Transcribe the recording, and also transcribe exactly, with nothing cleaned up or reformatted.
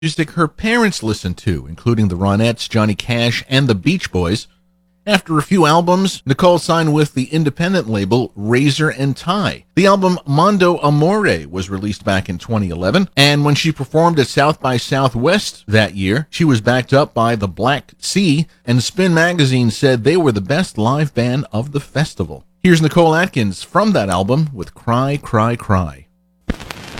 Music her parents listened to, including the Ronettes, Johnny Cash, and the Beach Boys. After a few albums, Nicole signed with the independent label Razor and Tie. The album Mondo Amore was released back in twenty eleven, and when she performed at South by Southwest that year, she was backed up by the Black Sea, and Spin Magazine said they were the best live band of the festival. Here's Nicole Atkins from that album with Cry, Cry, Cry.